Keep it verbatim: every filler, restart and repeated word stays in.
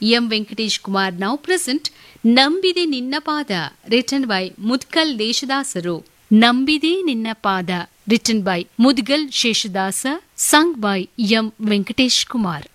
M Venkatesh Kumar now present ನಂಬಿದೆ ನಿನ್ನ ಪಾದ ರಿಟನ್ ಬೈ ಮುದ್ಕಲ್ ದೇಶದಾಸರು. ನಂಬಿದೆ ನಿನ್ನ ಪಾದ written by Mudgal ಶೇಷದಾಸ, sung by M Venkatesh Kumar.